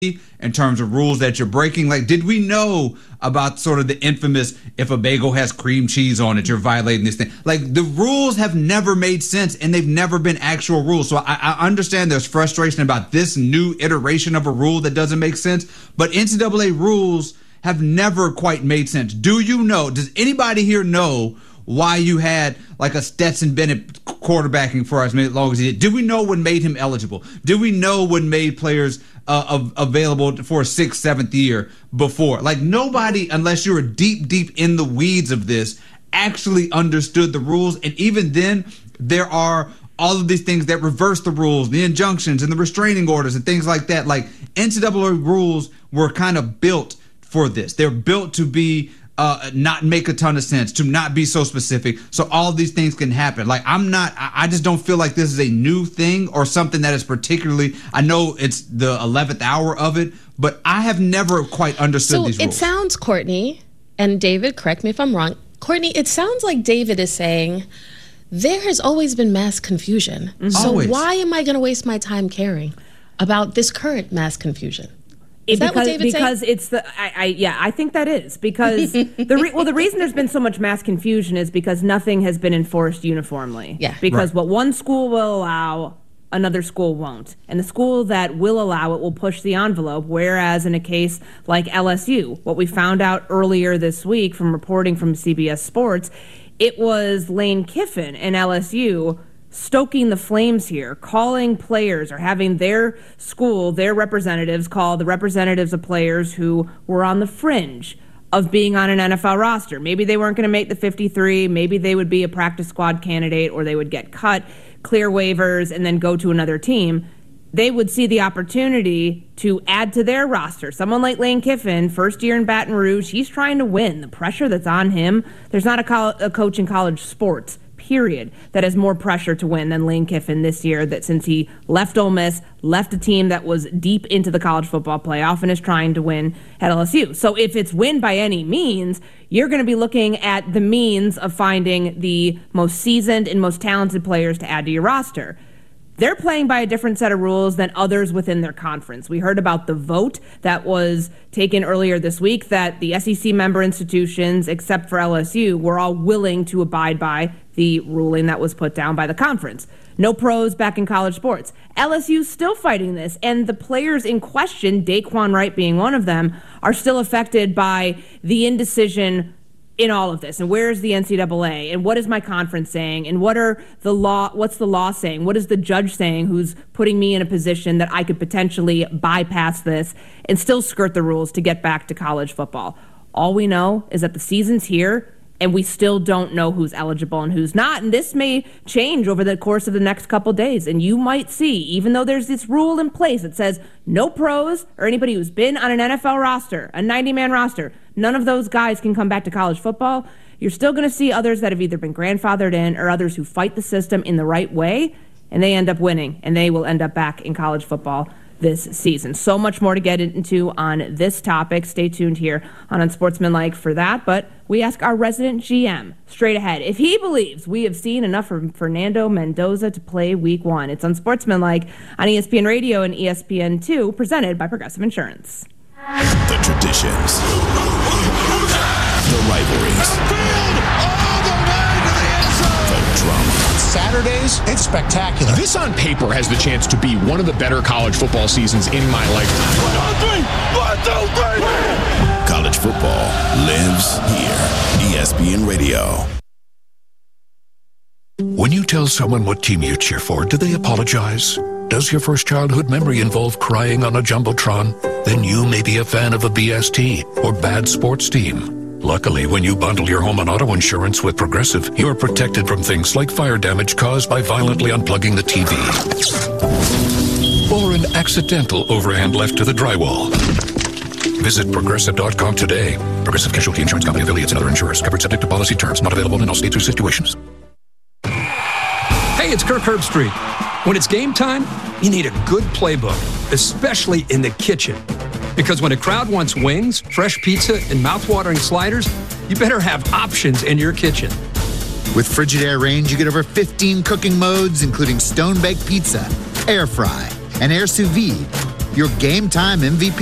in terms of rules that you're breaking? Like, did we know about sort of the infamous, if a bagel has cream cheese on it, you're violating this thing? Like, the rules have never made sense, and they've never been actual rules. So I understand there's frustration about this new iteration of a rule that doesn't make sense, but NCAA rules have never quite made sense. Do you know, does anybody here know why you had like a Stetson Bennett quarterbacking for as long as he did? Did we know what made him eligible? Did we know what made players available for a 6th, 7th year before? Like, nobody, unless you were deep in the weeds of this, actually understood the rules. And even then, there are all of these things that reverse the rules, the injunctions and the restraining orders and things like that. Like, NCAA rules were kind of built for this. They're built to be not make a ton of sense, to not be so specific, so all these things can happen. Like, I just don't feel like this is a new thing or something that is particularly, I know it's the 11th hour of it, but I have never quite understood these rules. So it sounds, Courtney, and David, correct me if I'm wrong, Courtney, it sounds like David is saying there has always been mass confusion. Mm-hmm. So Always. Why am I going to waste my time caring about this current mass confusion? Is that what David's saying? Because it's I think that is. Because the reason there's been so much mass confusion is because nothing has been enforced uniformly. Yeah. Because what one school will allow, another school won't. And the school that will allow it will push the envelope, whereas in a case like LSU, what we found out earlier this week from reporting from CBS Sports, it was Lane Kiffin and LSU stoking the flames here, calling players or having their school, their representatives, call the representatives of players who were on the fringe of being on an NFL roster. Maybe they weren't going to make the 53, maybe they would be a practice squad candidate, or they would get cut, clear waivers, and then go to another team. They would see the opportunity to add to their roster. Someone like Lane Kiffin, first year in Baton Rouge, he's trying to win. The pressure that's on him, there's not a coach in college sports, period, that has more pressure to win than Lane Kiffin this year, that since he left Ole Miss, left a team that was deep into the college football playoff and is trying to win at LSU. So if it's win by any means, you're going to be looking at the means of finding the most seasoned and most talented players to add to your roster. They're playing by a different set of rules than others within their conference. We heard about the vote that was taken earlier this week that the SEC member institutions, except for LSU, were all willing to abide by the ruling that was put down by the conference. No pros back in college sports. LSU's still fighting this, and the players in question, Daquan Wright being one of them, are still affected by the indecision in all of this. And where is the NCAA? And what is my conference saying? And what's the law saying? What is the judge saying who's putting me in a position that I could potentially bypass this and still skirt the rules to get back to college football? All we know is that the season's here, and we still don't know who's eligible and who's not. And this may change over the course of the next couple days. And you might see, even though there's this rule in place that says no pros or anybody who's been on an NFL roster, a 90-man roster, none of those guys can come back to college football. You're still going to see others that have either been grandfathered in or others who fight the system in the right way, and they end up winning, and they will end up back in college football this season. So much more to get into on this topic. Stay tuned here on Unsportsmanlike for that. But we ask our resident GM straight ahead if he believes we have seen enough from Fernando Mendoza to play Week 1. It's Unsportsmanlike on ESPN Radio and ESPN2, presented by Progressive Insurance. The traditions, the rivalries, the drama. Saturdays, it's spectacular. This on paper has the chance to be one of the better college football seasons in my lifetime. 1, 2, 3. College football lives here. ESPN Radio. When you tell someone what team you cheer for, do they apologize? Does your first childhood memory involve crying on a Jumbotron? Then you may be a fan of a BST or bad sports team. Luckily, when you bundle your home and auto insurance with Progressive, you're protected from things like fire damage caused by violently unplugging the TV or an accidental overhand left to the drywall. Visit Progressive.com today. Progressive Casualty Insurance Company affiliates and other insurers. Covered subject to policy terms. Not available in all states or situations. Hey, it's Kirk Herbstreit. When it's game time, you need a good playbook, especially in the kitchen. Because when a crowd wants wings, fresh pizza, and mouth-watering sliders, you better have options in your kitchen. With Frigidaire range, you get over 15 cooking modes, including stone-baked pizza, air fry, and air sous vide. your game time MVP.